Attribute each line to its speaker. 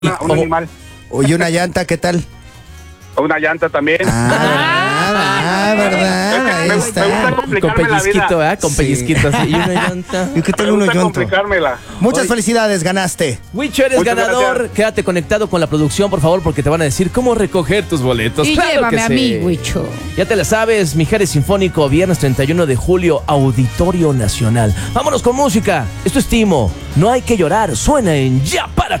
Speaker 1: un animal.
Speaker 2: Oye, una llanta, ¿qué tal?
Speaker 1: Una llanta también.
Speaker 2: ¿Verdad? Ahí
Speaker 1: Me
Speaker 2: está.
Speaker 1: gusta
Speaker 3: Con
Speaker 1: complicarme la
Speaker 3: pellizquito,
Speaker 1: vida.
Speaker 3: ¿verdad? Con
Speaker 2: Sí.
Speaker 3: pellizquito así. Y una llanta.
Speaker 2: ¿Y qué
Speaker 1: Me
Speaker 2: tal uno
Speaker 1: gusta
Speaker 2: yonto?
Speaker 1: complicármela.
Speaker 2: Muchas
Speaker 3: Oye.
Speaker 2: felicidades, ganaste.
Speaker 3: Wicho, eres
Speaker 1: Muchas
Speaker 3: ganador.
Speaker 1: gracias.
Speaker 3: Quédate conectado con la producción, por favor, porque te van a decir cómo recoger tus boletos.
Speaker 4: Y
Speaker 3: Claro
Speaker 4: llévame
Speaker 3: que
Speaker 4: a
Speaker 3: sí.
Speaker 4: mí, Wicho.
Speaker 3: Ya te la sabes, Mijares Sinfónico, viernes 31 de julio, Auditorio Nacional. Vámonos con música. Esto es Timo. No hay que llorar. Suena en Ya Para